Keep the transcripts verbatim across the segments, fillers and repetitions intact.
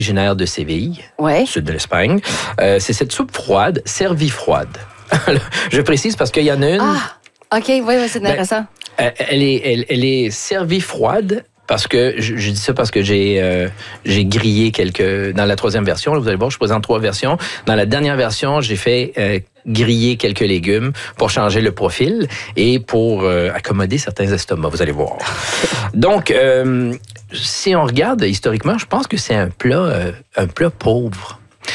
originaire de Séville, ouais. sud de l'Espagne. Euh, c'est cette soupe froide, servie froide. Je précise parce qu'il y en a une... Ah, OK, oui, oui, c'est intéressant. Ben, elle, est, elle, elle est servie froide parce que, je, je dis ça parce que j'ai, euh, j'ai grillé quelques... Dans la troisième version, là, vous allez voir, je présente trois versions. Dans la dernière version, j'ai fait euh, griller quelques légumes pour changer le profil et pour euh, accommoder certains estomacs, vous allez voir. Donc, euh, si on regarde historiquement, je pense que c'est un plat, euh, un plat pauvre.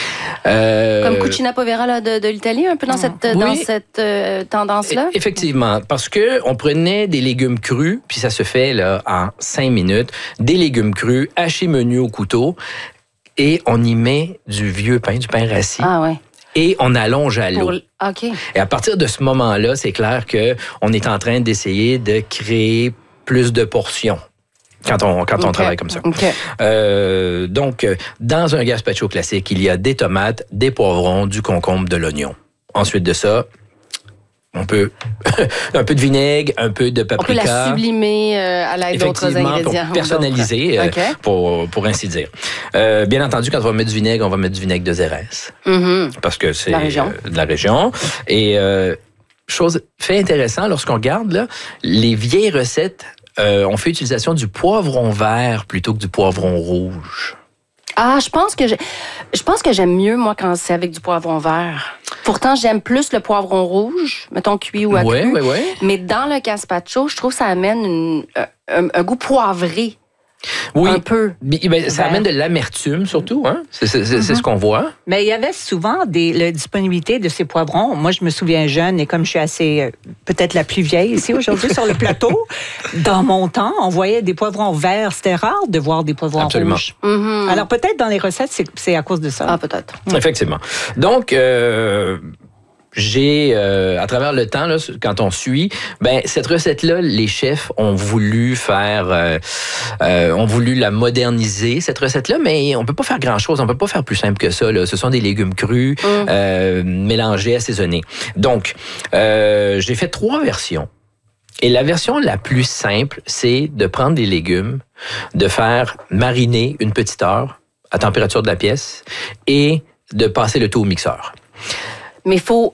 Euh, Comme Cucina Povera là, de, de l'Italie, un peu dans cette, oui. dans cette euh, tendance-là? Effectivement, parce que on prenait des légumes crus, puis ça se fait là, en cinq minutes, des légumes crus, hachés menus au couteau, et on y met du vieux pain, du pain rassis. Ah ouais. Et on allonge à l'eau. Pour... OK. Et à partir de ce moment-là, c'est clair qu'on est en train d'essayer de créer plus de portions. Quand on, quand on okay. travaille comme ça. Okay. Euh, donc, dans un gazpacho classique, il y a des tomates, des poivrons, du concombre, de l'oignon. Ensuite de ça, on peut un peu de vinaigre, un peu de paprika. On peut la sublimer euh, à l'aide d'autres ingrédients. Pour personnaliser, euh, okay. pour, pour ainsi dire. Euh, bien entendu, quand on va mettre du vinaigre, on va mettre du vinaigre de Xérès. Mm-hmm. Parce que c'est la région. Euh, de la région. Et euh, chose fait intéressant, lorsqu'on regarde là, les vieilles recettes, Euh, on fait utilisation du poivron vert plutôt que du poivron rouge. Ah, je pense que j'ai, je pense que j'aime mieux, moi, quand c'est avec du poivron vert. Pourtant, j'aime plus le poivron rouge, mettons cuit ou à ouais, cru. Ouais, ouais. Mais dans le gazpacho, je trouve que ça amène une, un, un goût poivré. Oui, un peu. Ben, ça amène de l'amertume surtout, hein? C'est, c'est, c'est, mm-hmm. c'est ce qu'on voit. Mais il y avait souvent des, la disponibilité de ces poivrons. Moi, je me souviens jeune, et comme je suis assez, euh, peut-être la plus vieille ici aujourd'hui sur le plateau, dans mon temps, on voyait des poivrons verts. C'était rare de voir des poivrons Absolument. rouges. Mm-hmm. Alors peut-être dans les recettes, c'est, c'est à cause de ça. Ah, peut-être. Effectivement. Donc, euh, j'ai, euh, à travers le temps, là, quand on suit, ben cette recette-là, les chefs ont voulu faire, euh, euh, ont voulu la moderniser, cette recette-là, mais on peut pas faire grand-chose, on peut pas faire plus simple que ça, là. Ce sont des légumes crus, mmh. euh, mélangés, assaisonnés. Donc, euh, j'ai fait trois versions. Et la version la plus simple, c'est de prendre des légumes, de faire mariner une petite heure à température de la pièce et de passer le tout au mixeur. Mais il faut...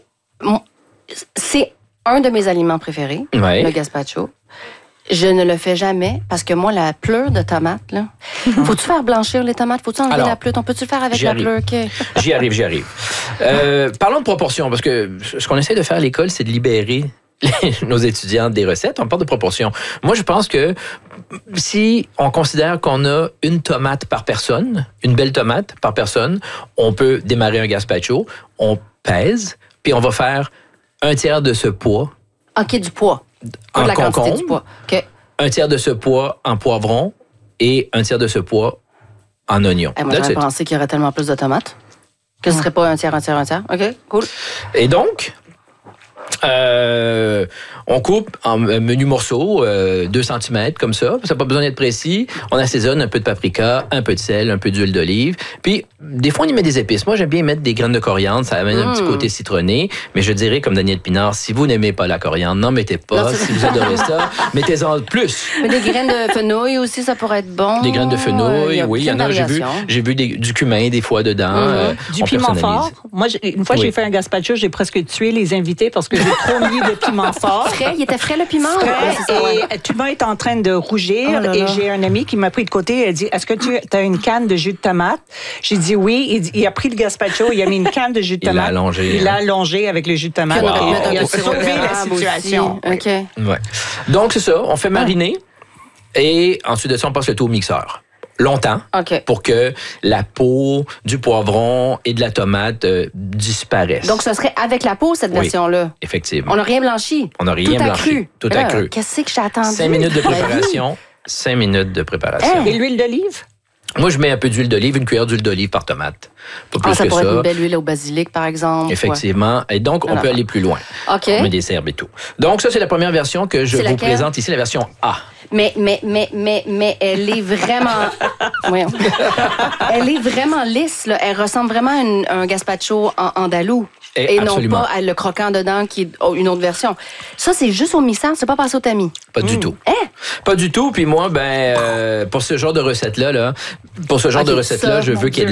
C'est un de mes aliments préférés, ouais. le gazpacho. Je ne le fais jamais parce que moi, la pleure de tomate, là, faut-tu faire blanchir les tomates? Faut-tu enlever Alors, la pleure? On peut-tu le faire avec la pleure? Okay. J'y arrive, j'y arrive. Euh, parlons de proportion, parce que ce qu'on essaie de faire à l'école, c'est de libérer nos étudiants des recettes. On parle de proportion. Moi, je pense que si on considère qu'on a une tomate par personne, une belle tomate par personne, on peut démarrer un gazpacho, on pèse, puis on va faire un tiers de ce poids. OK, du poids. En de la concombre, quantité du poids. Okay. Un tiers de ce poids en poivron et un tiers de ce poids en oignon. Hey, moi, j'aurais pensé qu'il y aurait tellement plus de tomates que ce serait pas un tiers, un tiers, un tiers. OK, cool. Et donc, euh, on coupe en menus morceaux, euh, deux centimètres comme ça. Ça n'a pas besoin d'être précis. On assaisonne un peu de paprika, un peu de sel, un peu d'huile d'olive. Puis, des fois, on y met des épices. Moi, j'aime bien mettre des graines de coriandre. Ça amène mmh. un petit côté citronné. Mais je dirais, comme Daniel Pinard, si vous n'aimez pas la coriandre, n'en mettez pas. Non, si vous adorez ça, mettez-en plus. Mais des graines de fenouil aussi, ça pourrait être bon. Des graines de fenouil, euh, oui. Il y en a, j'ai vu, j'ai vu des, du cumin des fois dedans. Mmh. Euh, du piment fort. Moi, une fois, oui. j'ai fait un gazpacho, j'ai presque tué les invités parce que j'ai trop mis de piment fort. Frais, il était frais le piment? Frais, ouais, c'est ça, et ouais. tout le monde est en train de rougir. Oh là là. Et j'ai un ami qui m'a pris de côté et a dit, est-ce que tu as une canne de jus de tomate? J'ai dit oui. Il, il a pris le gazpacho, il a mis une canne de jus de tomate. Il l'a allongé. Il l'a allongé avec le jus de tomate. Wow. Et il a sauvé la situation. OK. Ouais. Donc, c'est ça. On fait mariner et ensuite de ça, on passe le tout au mixeur. Longtemps, okay. pour que la peau du poivron et de la tomate euh, disparaissent. Donc, ce serait avec la peau, cette oui, version-là? Effectivement. On n'a rien blanchi? On n'a rien Tout blanchi. Cru. Tout là, à cru. Qu'est-ce que j'ai attendu? Cinq minutes de préparation. Cinq minutes de préparation. Et l'huile d'olive? Moi, je mets un peu d'huile d'olive, une cuillère d'huile d'olive par tomate. Pas plus ah, ça que pourrait ça. être une belle huile au basilic, par exemple. Effectivement. Ouais. Et donc, on Alors, peut aller plus loin. OK. On met des herbes et tout. Donc, ça, c'est la première version que je c'est vous laquelle? présente ici, la version A. Mais, mais, mais, mais, mais elle est vraiment... oui. Elle est vraiment lisse, là. Elle ressemble vraiment à une, un gazpacho en andalou. Et, et non absolument. pas le croquant dedans qui est une autre version. Ça, c'est juste au mystère, c'est pas passé au tamis. Pas mmh. du tout. Hein? Pas du tout. Puis moi, ben, euh, pour ce genre de recette-là, là, pour ce genre okay, de recette-là, ça, je veux qu'il y ait